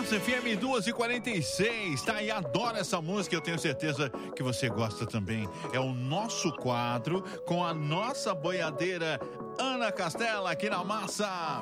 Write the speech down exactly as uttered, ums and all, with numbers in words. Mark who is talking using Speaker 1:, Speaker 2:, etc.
Speaker 1: Massa F M duas e quarenta e seis, tá? E adoro essa música, eu tenho certeza que você gosta também. É o nosso quadro com a nossa boiadeira Ana Castela aqui na Massa.